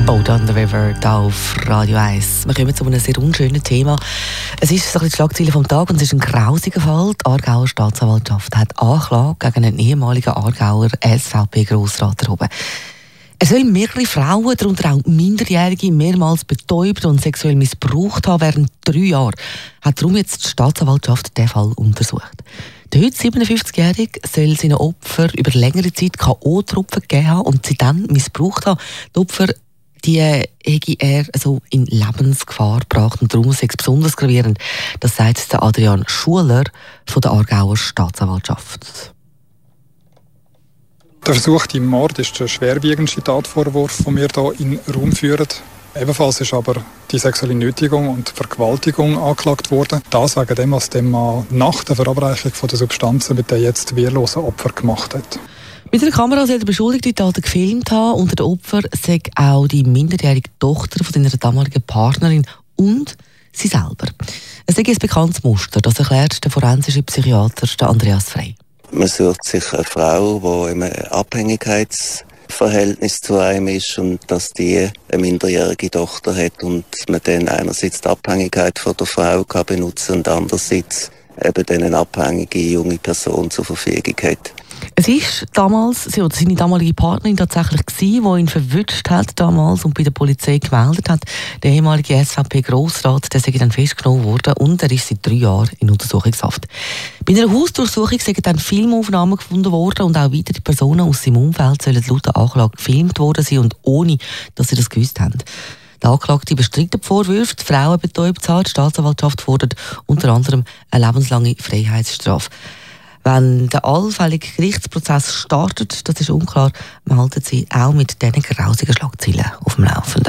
Boat on the River, hier auf Radio 1. Wir kommen zu einem sehr unschönen Thema. Es ist so ein bisschen die Schlagzeile vom Tag und es ist ein grausiger Fall. Die Aargauer Staatsanwaltschaft hat Anklage gegen einen ehemaligen Aargauer SVP-Grossrat erhoben. Er soll mehrere Frauen, darunter auch Minderjährige, mehrmals betäubt und sexuell missbraucht haben während 3 Jahren. Hat darum jetzt die Staatsanwaltschaft den Fall untersucht. Der heute 57-Jährige soll seinen Opfern über längere Zeit K.O.-Tropfen gegeben haben und sie dann missbraucht haben. Die Opfer die hätte er also in Lebensgefahr gebracht und darum ist es besonders gravierend. Das sagt der Adrian Schuler von der Aargauer Staatsanwaltschaft. Der versuchte Mord ist der schwerwiegendste Tatvorwurf, den wir hier in den Raum führen. Ebenfalls ist aber die sexuelle Nötigung und Vergewaltigung angeklagt worden. Das wegen dem, was der Mann nach der Verabreichung der Substanzen mit den jetzt wehrlosen Opfern gemacht hat. Mit einer Kamera soll der Beschuldigte die Taten gefilmt haben. Unter den Opfern sei auch die minderjährige Tochter von seiner damaligen Partnerin und sie selber. Es ist ein bekanntes Muster, das erklärt der forensische Psychiater Andreas Frey. Man sucht sich eine Frau, die im Abhängigkeitsverhältnis zu einem ist und dass die eine minderjährige Tochter hat und man dann einerseits die Abhängigkeit von der Frau kann benutzen und andererseits eben dann eine abhängige junge Person zur Verfügung hat. Es ist damals seine damalige Partnerin tatsächlich die ihn verwünscht hat damals und bei der Polizei gemeldet hat. Der ehemalige SVP-Grossrat, der sei dann festgenommen worden und er ist seit 3 Jahren in Untersuchungshaft. Bei einer Hausdurchsuchung sind dann Filmaufnahmen gefunden worden und auch weitere Personen aus seinem Umfeld sollen laut der Anklage gefilmt worden sein und ohne, dass sie das gewusst haben. Der Anklagte bestreitet die Vorwürfe, die Frauen betäubt zu haben. Die Staatsanwaltschaft fordert unter anderem eine lebenslange Freiheitsstrafe. Wenn der allfällige Gerichtsprozess startet, das ist unklar, wir halten Sie auch mit diesen grausigen Schlagzeilen auf dem Laufenden.